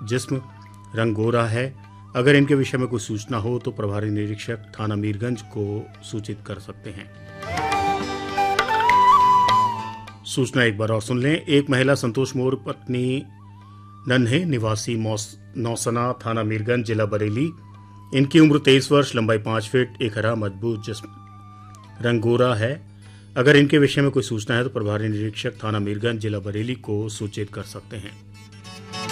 जिस्म, रंग गोरा है। अगर इनके विषय में कोई सूचना हो तो प्रभारी निरीक्षक थाना मीरगंज को सूचित कर सकते हैं। सूचना एक बार और सुन लें। एक महिला संतोष मोर पत्नी नन्हे निवासी नौसना थाना मीरगंज जिला बरेली। इनकी उम्र 23 वर्ष, लंबाई 5 फीट, एक हरा मजबूत जिस्म, रंग गोरा है। अगर इनके विषय में कोई सूचना है तो प्रभारी निरीक्षक थाना मीरगंज जिला बरेली को सूचित कर सकते हैं।